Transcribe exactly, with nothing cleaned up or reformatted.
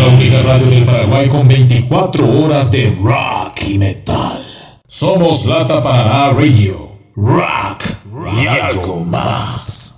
la única radio del Paraguay con veinticuatro horas de rock y metal. Somos Lata Paraná Radio. Rock y algo más.